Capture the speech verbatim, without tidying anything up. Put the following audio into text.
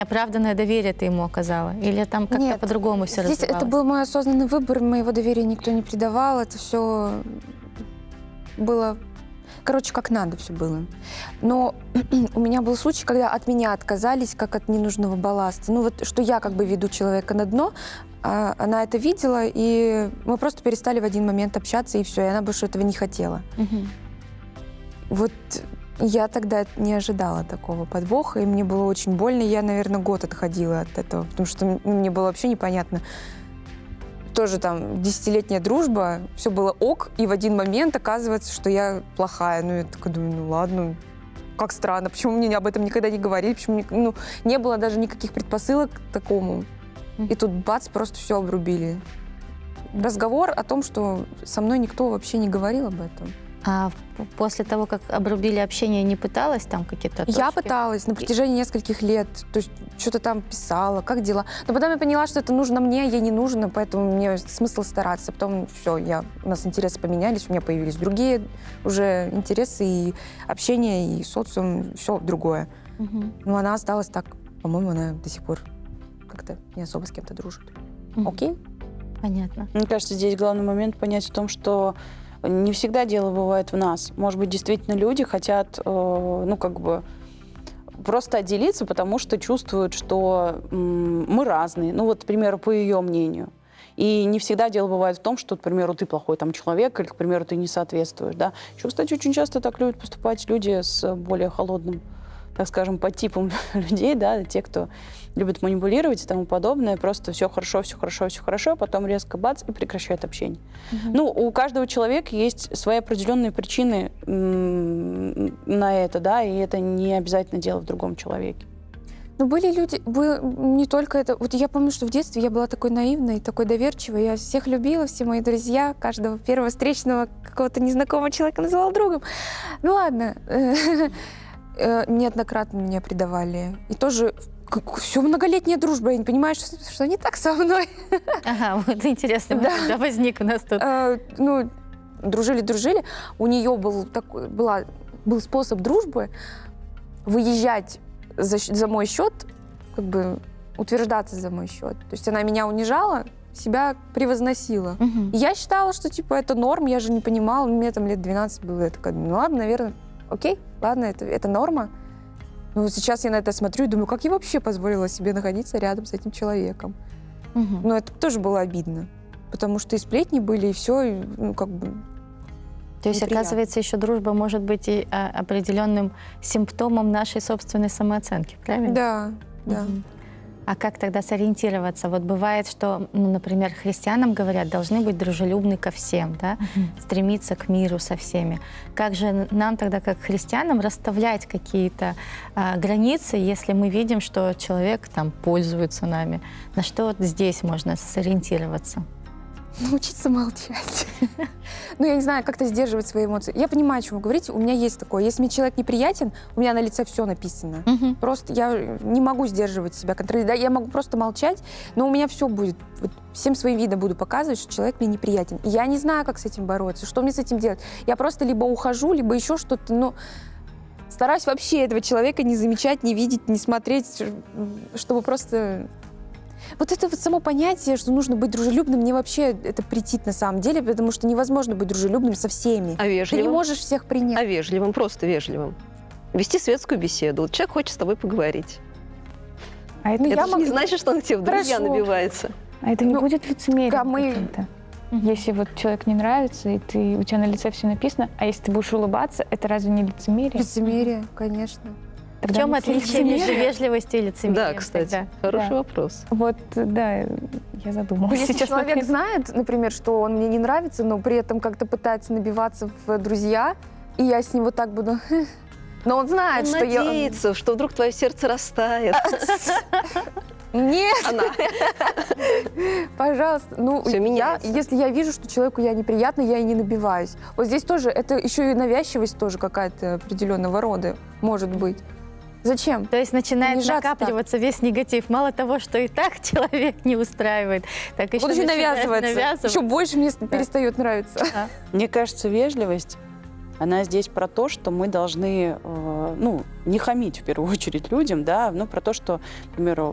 Оправданное доверие ты ему оказала? Или там как-то Нет, по-другому все здесь развивалось? это был мой осознанный выбор, моего доверия никто не придавал, это все было, короче, как надо все было. Но у меня был случай, когда от меня отказались, как от ненужного балласта. Ну вот, что я как бы веду человека на дно, а она это видела, и мы просто перестали в один момент общаться, и все, и она больше этого не хотела. Мгм. Вот я тогда не ожидала такого подвоха, и мне было очень больно. Я, наверное, год отходила от этого, потому что мне было вообще непонятно. Тоже там десятилетняя дружба, все было ок, и в один момент оказывается, что я плохая. Ну, я такая думаю, ну ладно, как странно, почему мне об этом никогда не говорили, почему мне- ну, не было даже никаких предпосылок к такому. И тут бац, просто все обрубили. Разговор о том, что со мной никто вообще не говорил об этом. А п- после того, как обрубили общение, не пыталась там какие-то Я точки? пыталась на протяжении нескольких лет, то есть что-то там писала, как дела. Но потом я поняла, что это нужно мне, ей не нужно, поэтому мне смысл стараться. Потом все, я, у нас интересы поменялись, у меня появились другие уже интересы и общение, и социум, все другое. Мгм. Но она осталась так, по-моему, она до сих пор как-то не особо с кем-то дружит. Мгм. Окей? Понятно. Мне кажется, здесь главный момент понять в том, что не всегда дело бывает в нас. Может быть, действительно люди хотят, э, ну, как бы, просто отделиться, потому что чувствуют, что м, мы разные. Ну, вот, к примеру, по ее мнению. И не всегда дело бывает в том, что, к примеру, ты плохой там человек, или, к примеру, ты не соответствуешь, да. Еще, кстати, очень часто так любят поступать люди с более холодным, так скажем, подтипом людей, да, те, кто любит манипулировать и тому подобное, просто все хорошо, все хорошо, все хорошо, потом резко бац и прекращает общение. Мгм. Ну, у каждого человека есть свои определенные причины м, на это, да, и это не обязательно дело в другом человеке. Но были люди, вы- не только это. Вот я помню, что в детстве я была такой наивной, такой доверчивой. Я всех любила, все мои друзья, каждого первого встречного какого-то незнакомого человека называла другом. Ну ладно. Э, Неоднократно меня предавали. И тоже все многолетняя дружба. Я не понимаю, что, что не так со мной. Ага, вот интересный Да. момент, да, возник у нас тут. Э, Ну, дружили-дружили. У нее был такой, была, был способ дружбы выезжать за, щ- за мой счет, как бы утверждаться за мой счет. То есть она меня унижала, себя превозносила. Мгм. И я считала, что типа это норм, я же не понимала, мне там лет двенадцать было, я такая, ну ладно, наверное, окей, ладно, это, это норма. Но вот сейчас я на это смотрю и думаю, как я вообще позволила себе находиться рядом с этим человеком. Мгм. Но это тоже было обидно, потому что и сплетни были, и все, ну как бы... То есть, неприятно. оказывается, еще дружба может быть и а, определенным симптомом нашей собственной самооценки, правильно? Да, да. Мгм. А как тогда сориентироваться? Вот бывает, что, ну, например, христианам говорят, должны быть дружелюбны ко всем, да? Стремиться к миру со всеми. Как же нам тогда, как христианам, расставлять какие-то а, границы, если мы видим, что человек там пользуется нами? На что вот здесь можно сориентироваться? Научиться молчать. Ну, я не знаю, как-то сдерживать свои эмоции. Я понимаю, о чем вы говорите. У меня есть такое. Если мне человек неприятен, у меня на лице все написано. Мгм. Просто я не могу сдерживать себя, контролировать. Да, я могу просто молчать, но у меня все будет. Вот всем своим видом буду показывать, что человек мне неприятен. И я не знаю, как с этим бороться, что мне с этим делать. Я просто либо ухожу, либо еще что-то, но стараюсь вообще этого человека не замечать, не видеть, не смотреть, чтобы просто... Вот это вот само понятие, что нужно быть дружелюбным, мне вообще это претит на самом деле, потому что невозможно быть дружелюбным со всеми. А Ты не вежливым? можешь всех принять. А вежливым, просто вежливым. Вести светскую беседу. Вот человек хочет с тобой поговорить. А это, Ну, Это я же могу- не значит, что он к тебе в друзья Хорошо. набивается. а это не ну, будет лицемерием да, мы- каким-то? Если вот человек не нравится, и ты, у тебя на лице все написано, а если ты будешь улыбаться, это разве не лицемерие? Лицемерие, конечно. В Тогда чем мы отличие между лицемерие. вежливостью и лицемерием? Да, кстати, тогда? хороший Да. вопрос. Вот, да, я задумалась. Если сейчас человек над этим. знает, например, что он мне не нравится, но при этом как-то пытается набиваться в друзья, и я с ним вот так буду... Но он знает, Он что я... надеется, что вдруг твое сердце растает. Нет, Она. пожалуйста. Ну, Всё я, меняется. если я вижу, что человеку я неприятна, я и не набиваюсь. Вот здесь тоже, это еще и навязчивость тоже какая-то определенного рода может быть. Зачем? То есть начинает Унижаться накапливаться весь негатив. Мало того, что и так человек не устраивает, так еще Вот еще начинает навязывается. навязываться. Еще больше мне перестает нравиться. Мне кажется, вежливость, она здесь про то, что мы должны, э, ну, не хамить в первую очередь людям, да, ну, про то, что, например,